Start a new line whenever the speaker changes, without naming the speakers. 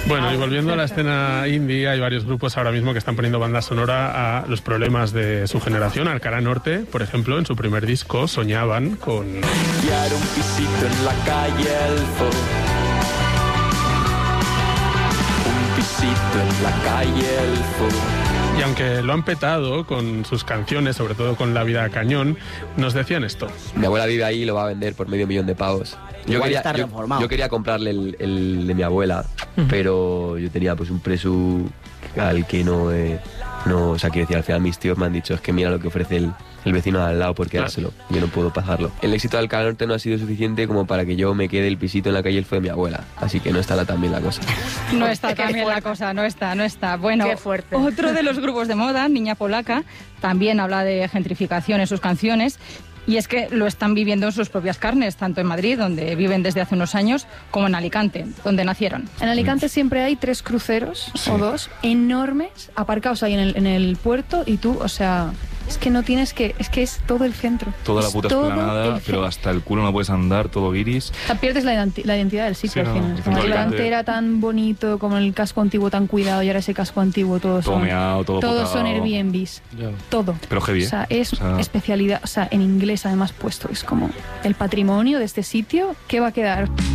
Bueno, y volviendo a la escena indie, hay varios grupos ahora mismo que están poniendo banda sonora a los problemas de su generación. Alcalá Norte, por ejemplo, en su primer disco soñaban con...
Pillar un pisito en la calle Elfo. Un pisito en la calle Elfo.
Y aunque lo han petado con sus canciones, sobre todo con La vida a cañón, nos decían esto.
Mi abuela vive ahí y lo va a vender por $500,000 pavos. Yo quería comprarle el de mi abuela, pero yo tenía pues un presu al que no, o sea, quiero decir, al final mis tíos me han dicho, es que mira lo que ofrece el vecino de al lado, por quedárselo, yo no puedo pagarlo. El éxito de Alcalá Norte no ha sido suficiente como para que yo me quede el pisito en la calle Elfo de mi abuela, así que no está tan bien la cosa.
No está tan bien la cosa, no está. Bueno,
qué fuerte.
Otro de los grupos de moda, Niña Polaca, también habla de gentrificación en sus canciones. Y es que lo están viviendo en sus propias carnes, tanto en Madrid, donde viven desde hace unos años, como en Alicante, donde nacieron.
En Alicante siempre hay 3 cruceros, o 2, enormes, aparcados ahí en el puerto, y tú, o sea... Es que no tienes que... Es que es todo el centro.
Toda la puta esplanada, pero hasta el culo no puedes andar, todo guiris.
O sea, pierdes la identidad del sitio al final.
Como
Alicante era tan bonito, como el casco antiguo tan cuidado, y ahora ese casco antiguo todo
meado,
todos son Airbnbs. Todo.
Pero heavy,
O sea, es especialidad, o sea, en inglés además puesto. Es como el patrimonio de este sitio, ¿qué va a quedar?